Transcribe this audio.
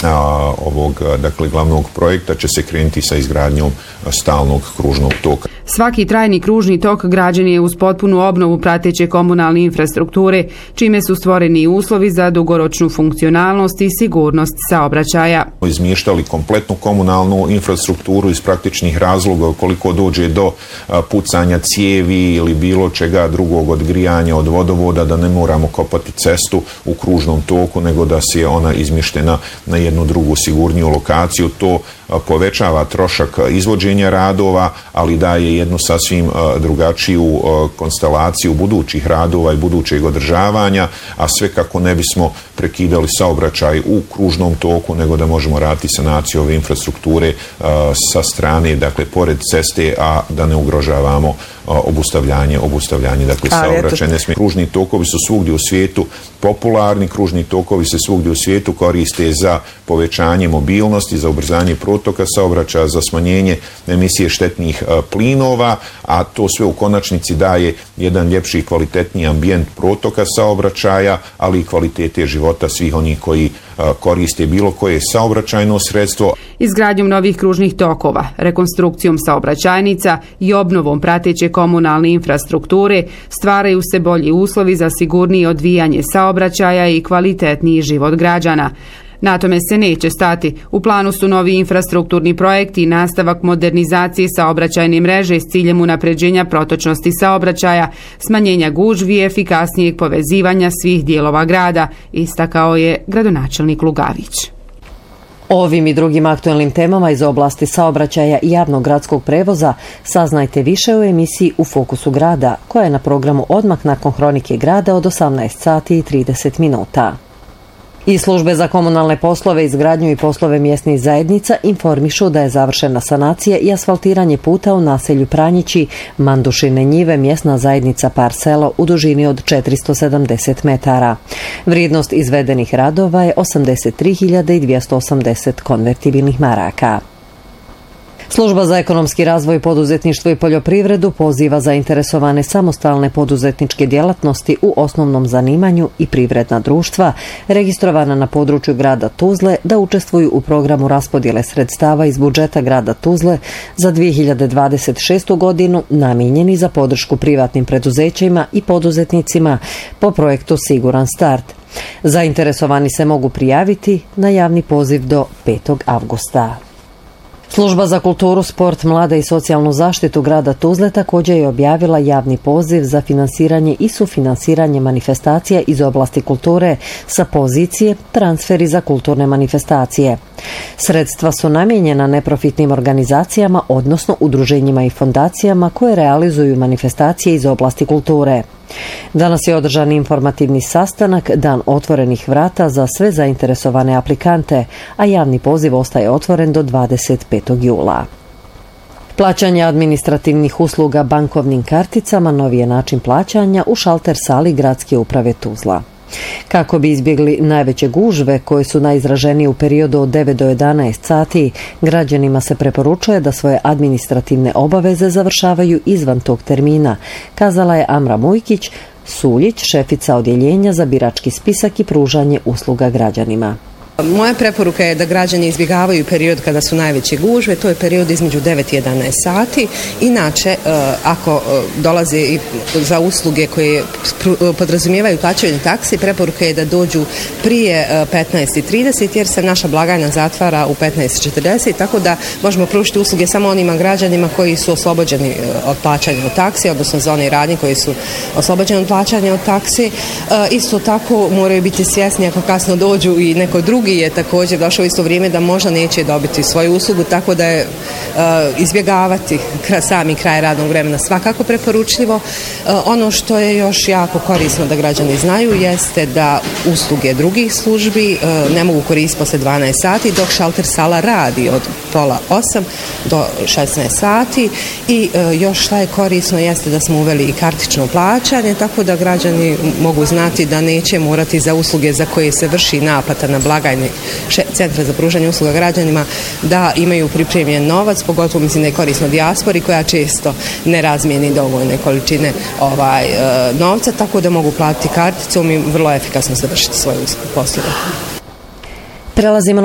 ovog glavnog projekta će se krenuti sa izgradnjom stalnog kružnog toka. Svaki trajni kružni tok građen je uz potpunu obnovu prateće komunalne infrastrukture, čime su stvoreni uslovi za dugoročnu funkcionalnost i sigurnost saobraćaja. Izmještali kompletnu komunalnu infrastrukturu iz praktičnih razloga ukoliko dođe do pucanja cijevi ili bilo čega drugog, od grijanja, od vodovoda, da ne moramo kopati cestu u kružnom toku, nego da se je ona izmještena na jednu drugu sigurniju lokaciju. To povećava trošak izvođenja radova, ali daje jednu sasvim drugačiju konstelaciju budućih radova i budućeg održavanja, a sve kako ne bismo prekidali saobraćaj u kružnom toku, nego da možemo raditi sanaciju ove infrastrukture sa strane, dakle, pored ceste, a da ne ugrožavamo obustavljanje saobraćaja. Kružni tokovi su svugdje u svijetu popularni, kružni tokovi se svugdje u svijetu koriste za povećanje mobilnosti, za ubrzanje protoka saobraćaja, za smanjenje emisije štetnih plinova, a to sve u konačnici daje jedan ljepši i kvalitetniji ambijent protoka saobraćaja, ali i kvalitete života svih onih koji koriste bilo koje saobraćajno sredstvo. Izgradnjom novih kružnih tokova, rekonstrukcijom saobraćajnica i obnovom prateće komunalne infrastrukture stvaraju se bolji uslovi za sigurnije odvijanje saobraćaja i kvalitetniji život građana. Na tome se neće stati. U planu su novi infrastrukturni projekti i nastavak modernizacije saobraćajne mreže s ciljem unapređenja protočnosti saobraćaja, smanjenja gužvi i efikasnijeg povezivanja svih dijelova grada, istakao je gradonačelnik Lugavić. Ovim i drugim aktuelnim temama iz oblasti saobraćaja i javnog gradskog prevoza saznajte više u emisiji U fokusu grada, koja je na programu odmah nakon Hronike grada od 18:30. I službe za komunalne poslove, izgradnju i poslove mjesnih zajednica informišu da je završena sanacija i asfaltiranje puta u naselju Pranjići, Mandušine njive, mjesna zajednica Parselo u dužini od 470 metara. Vrijednost izvedenih radova je 83.280 konvertibilnih maraka. Služba za ekonomski razvoj, poduzetništvo i poljoprivredu poziva zainteresovane samostalne poduzetničke djelatnosti u osnovnom zanimanju i privredna društva registrovana na području grada Tuzle da učestvuju u programu raspodjele sredstava iz budžeta grada Tuzle za 2026. godinu namijenjeni za podršku privatnim preduzećima i poduzetnicima po projektu Siguran start. Zainteresovani se mogu prijaviti na javni poziv do 5. avgusta. Služba za kulturu, sport, mlade i socijalnu zaštitu grada Tuzle također je objavila javni poziv za finansiranje i sufinansiranje manifestacija iz oblasti kulture sa pozicije transferi za kulturne manifestacije. Sredstva su namijenjena neprofitnim organizacijama, odnosno udruženjima i fondacijama koje realizuju manifestacije iz oblasti kulture. Danas je održan informativni sastanak, dan otvorenih vrata za sve zainteresovane aplikante, a javni poziv ostaje otvoren do 25. jula. Plaćanje administrativnih usluga bankovnim karticama novi je način plaćanja u šalter sali Gradske uprave Tuzla. Kako bi izbjegli najveće gužve koje su najizraženije u periodu od 9 do 11 sati, građanima se preporučuje da svoje administrativne obaveze završavaju izvan tog termina, kazala je Amra Mujkić Suljić, šefica odjeljenja za birački spisak i pružanje usluga građanima. Moja preporuka je da građani izbjegavaju period kada su najveće gužve, to je period između 9 i 11 sati. Inače, ako dolaze za usluge koje podrazumijevaju plaćanje taksi, preporuka je da dođu prije 15:30 jer se naša blagajna zatvara u 15:40, tako da možemo pružiti usluge samo onima građanima koji su oslobođeni od plaćanja od taksi, odnosno za one radnje koji su oslobođeni od plaćanja od taksi. Isto tako moraju biti svjesni ako kasno dođu i neko drugi je također došao u isto vrijeme da možda neće dobiti svoju uslugu, tako da je izbjegavati sami kraj radnog vremena svakako preporučljivo. Ono što je još jako korisno da građani znaju jeste da usluge drugih službi ne mogu koristiti poslije 12 sati, dok šalter sala radi od 7:30 do 16 sati i još šta je korisno jeste da smo uveli i kartično plaćanje, tako da građani mogu znati da neće morati za usluge za koje se vrši naplata na blagajni Centra za pružanje usluga građanima da imaju pripremljen novac, pogotovo mislim da je korisno dijaspori koja često ne razmijeni dovoljne količine novca, tako da mogu platiti karticom i vrlo efikasno završiti svoje poslove. Prelazimo